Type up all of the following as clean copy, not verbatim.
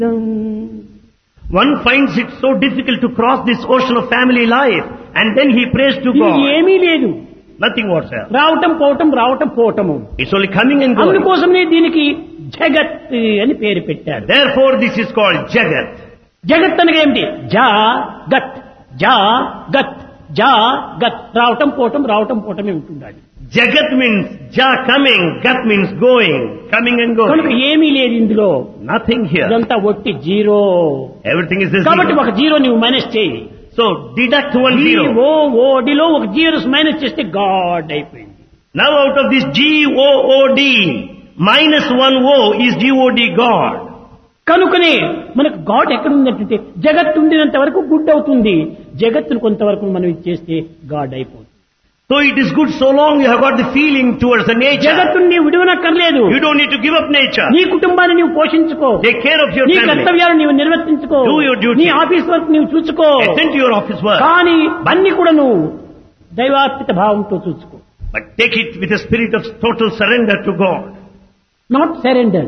One finds it so difficult to cross this ocean of family life, and then he prays to God. ఏమీ లేదు, Nothing whatsoever. రావటం పోవటము. It's only coming and going. అందుకోసమే దీనికి జగత్ అని పేరు పెట్టారు. Therefore this is called Jagat. జగత్ అనగా ఏమిటి? జగత్, జగత్, జగత్. రావటం పోవటమే ఉంటుండాలి. Jagat means Ja coming, Gat means going, coming and కనుక going. ఏమీ లేదు ఇందులో. Nothing here. ఇదంతా ఒట్టి జీరో. Everything is the కాబట్టి zero. ఒక జీరో నువ్వు మైనస్ చేయి. So deduct one zero. GOODలో ఒక జీరోస్ మైనస్ చేస్తే గాడ్ అయిపోయింది. Now out of this GOOD, minus one O is GOD, God. కనుకనే మనకు గాడ్ ఎక్కడ ఉందంటే జగత్తు ఉండినంత వరకు గుడ్ అవుతుంది. జగత్తును కొంతవరకు మనం ఇచ్చేస్తే గాడ్ అయిపోతుంది. So it is good so long you have got the feeling towards the nature. జగత్తుని నీవు విడవనక్కర్లేదు. You don't need to give up nature. నీ కుటుంబాన్ని నీవు పోషించుకో. Take care of your నీ family. కర్తవ్యాలను నీవు నిర్వర్తించుకో. Do your duty. నీ ఆఫీస్ వర్క్ నీవు చూసుకో. Attend to your office work. కానీ అన్ని కూడా నువ్వు దైవార్పిత భావంతో చూసుకో. But take it with a spirit of total surrender to God. Not surrender.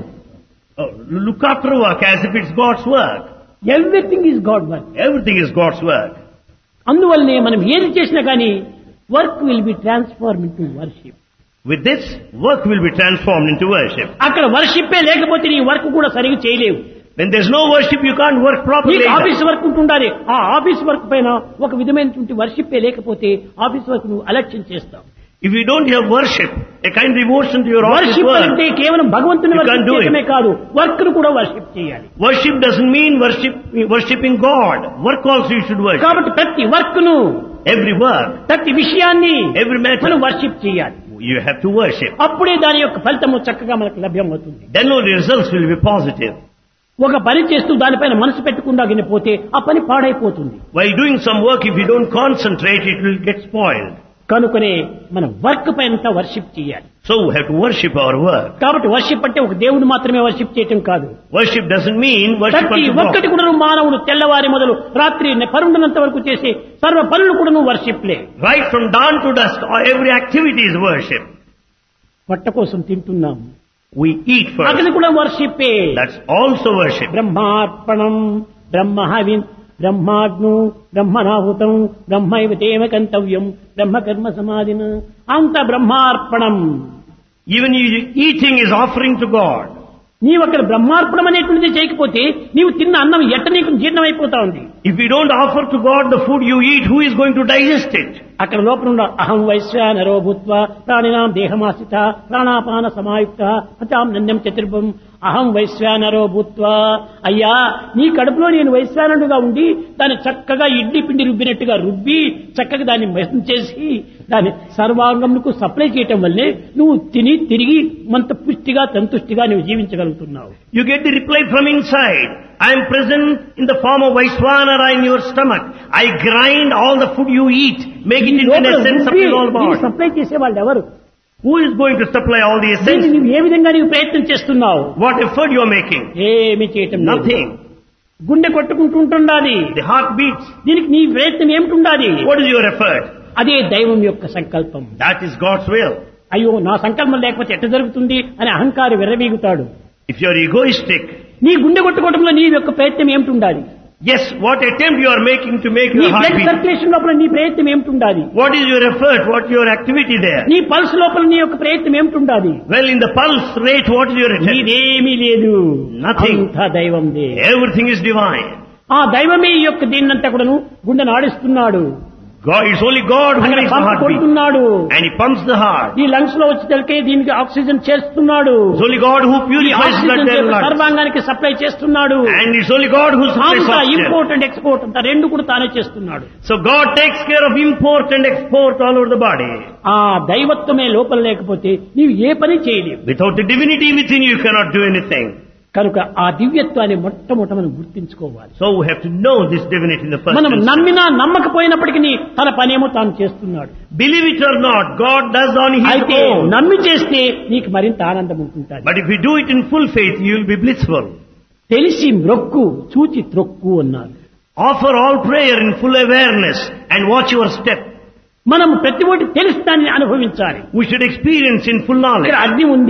Look after work as if it's God's work. Everything is God work. Everything is God's work. అందువల్లనే మనం ఏది చేసినా కానీ work will be transform into worship. With this, work will be transformed into worship. అక్కడ వర్షిప్పే లేకపోతే నీ work కూడా సరిగ్గా చేయలేవు. When there's no worship, you can't work properly. నీకు ఆఫీస్ వర్క్ ఉంటుండాలి. ఆ ఆఫీస్ వర్క్ పైన ఒక విధమైనటువంటి వర్షిప్పే లేకపోతే ఆఫీస్ వర్క్ నువ్వు అలక్ష్యం చేస్తావు. If you don't have worship, a kind of devotion to your office worship work, అంటే కేవలం భగవంతుని You can't worship do it. చేయడమే కాదు, వర్క్ ను కూడా వర్షిప్ చేయాలి. worship doesn't mean worshipping God. Work also you should worship. కాబట్టి ప్రతి వర్క్ ను, Every work, ప్రతి విషయాన్ని every matter, మనం వర్షిప్ చేయాలి. you have to worship. అప్పుడే దాని యొక్క ఫలితము చక్కగా మనకు లభ్యమవుతుంది. Then only results will be positive. ఒక పని చేస్తూ దానిపైన మనసు పెట్టకుండా పోతే ఆ పని పాడైపోతుంది. While doing some work, if you don't concentrate, it will get spoiled. కనుకనే మనం వర్క్ పైన వర్షిప్ చేయాలి. So we have to worship our work. కాబట్టి వర్షిప్ అంటే ఒక దేవుని మాత్రమే వర్షిప్ చేయటం కాదు. Worship doesn't mean worship ప్రతి unto ఒక్కటి God. కూడా మానవుడు తెల్లవారి మొదలు రాత్రి పరుండినంత వరకు చేసే సర్వ పనులు కూడా వర్షిప్లే. Right from dawn to dusk, every activity is worship. పొట్ట కోసం తింటున్నాం, We eat first. అది కూడా వర్షిప్పే. That's also worship. బ్రహ్మార్పణం, బ్రహ్మహవిన్, బ్రహ్మాగ్ను, బ్రహ్మనాహుతం, బ్రహ్మైవ తేవ కంతవ్యం, బ్రహ్మకర్మ సమాధిన, అంత బ్రహ్మార్పణం. Even eating is offering to God. నీవు అక్కడ బ్రహ్మార్పణం అనేటువంటిది చేయకపోతే నీవు తిన్న అన్నం ఎట్ట నీకు జీర్ణమైపోతా ఉంది. If you don't offer to God the food you eat, who is going to digest it? అక్కడ లోపల ఉన్న అహం వైశ్వానరో భూత్వా ప్రాణినాం దేహమాశ్రిత ప్రాణాపాన సమాయుక్త అచాం నన్యం చతుర్భం అహం వైశ్వానరో భూత్వా. అయ్యా, నీ కడుపులో నేను వైశ్వానుడుగా ఉండి దాన్ని చక్కగా ఇడ్లీ పిండి రుబ్బినట్టుగా రుబ్బి చక్కగా దాన్ని మెసం చేసి దాన్ని సర్వాంగములకు సప్లై చేయటం వల్లే నువ్వు తిని తిరిగి మంత పుష్టిగా సంతుష్టిగా నువ్వు జీవించగలుగుతున్నావు. You get the reply from inside. I am present in the form of Vaishwanara in your stomach. I grind all the food you eat, make it into an essence of your whole body. Supply చేసే వాళ్ళు ఎవరు? Who is going to supply all the దీన్ని essence? నువ్వు ఏ విధంగా నీవు ప్రయత్నం చేస్తున్నావు? What effort you are making? ఏమి చేయటం లేదు. Nothing. గుండె కొట్టుకుంటుండాలి. The heart beats. దీనికి నీ ప్రయత్నం ఏమిటుండాలి? What is your effort? అదే దైవం యొక్క సంకల్పం. That is God's will. అయ్యో, నా సంకల్పం లేకపోతే ఎట్ట జరుగుతుంది అని అహంకారి విర్రవీగుతాడు. If you are egoistic, నీ గుండె కొట్టుకోవడంలో నీ యొక్క ప్రయత్నం ఏమిటుండాలి? yes, what attempt you are making to make నీ your heart blood beat? Circulation లోపల నీ ప్రయత్నం ఏమిటుండాలి? What is your effort? What your activity there? నీ పల్స్ లోపల నీ యొక్క ప్రయత్నం ఏమిటుండాలి? Well, in the pulse rate, what is your attempt? నీదేమీ లేదు. Nothing. అంతా దైవందే. Everything is divine. ఆ దైవమే ఈ యొక్క దీన్నంతా కూడాను గుండెను ఆడిస్తున్నాడు. God, it's only God who అక్కడ makes the pump heart beat. కొడుతున్నాడు. And He pumps the heart. ఈ లంగ్స్ లో వచ్చి తెలికే దీనికి ఆక్సిజన్ చేస్తున్నాడు. It's only God who ఈ purifies blood oxygen and lungs. సర్వాంగానికి supply చేస్తున్నాడు. And it's only God who supplies అంతా oxygen. ఇంపోర్ట్ అండ్ ఎక్స్పోర్ట్ అంతా రెండు కూడా తానే చేస్తున్నాడు. So God takes care of import and export all over the body. ఆ దైవత్వమే లోపల లేకపోతే నీవు ఏ పని చేయలేవు. Without the divinity within you, you cannot do anything. కనుక ఆ దివ్యత్వాన్ని మొట్టమొదట మనం గుర్తించుకోవాలి. So we have to know this divinity in the first మనం instance. నమ్మినా నమ్మకపోయినప్పటికీ తన పనేమో తాను చేస్తున్నాడు. Believe it or not, God does on His అయితే own. నమ్మి చేస్తే నీకు మరింత ఆనందం ఉంటుంటుంది. But if you do it in full faith, you will be blissful. తెలిసి మ్రొక్కు చూచి త్రొక్కు అన్నారు. Offer all prayer in full awareness and watch your step. మనం ప్రతి ఒక్కటి తెలిసి దాన్ని అనుభవించాలి. We should experience in full knowledge. ఇక్కడ అగ్ని ఉంది,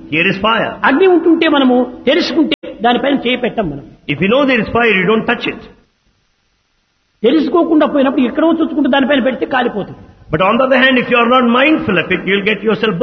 Here is fire. అగ్ని ఉంటుంటే మనము తెలుసుకుంటే దానిపైన చేయి పెట్టం మనం. If you know there is fire, you don't touch it. తెలుసుకోకుండా పోయినప్పుడు ఎక్కడో చూసుకుంటూ దానిపైన పెడితే కాలిపోతుంది. But on the other hand, if you are not mindful of it, you'll get yourself